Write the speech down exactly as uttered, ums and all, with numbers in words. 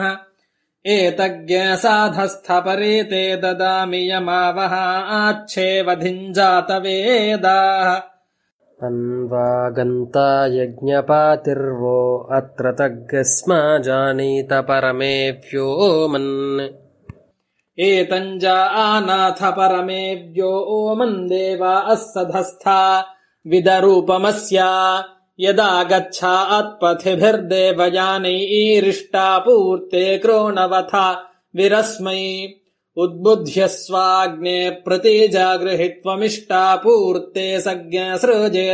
एतज्ञसाधस्थपरे ते ददामि यमावः आच्छेवधिञ्जातवेदाः। अन्वागन्ता यज्ञपातिर्वो अत्र तग्स्मा जानीत परमे व्योमन्। एतञ्जानाथ परमे व्योमन् देवा अस्सधस्था विदरूपमस्य। यदा गच्छात्पथिभिर्देवयानैरिष्टा पूर्ते क्रोणवथा विरस्मै। उद्बुध्यस्वाग्ने प्रतीजा गृहीत्वमिष्टा पूर्ते सज्ञसृजे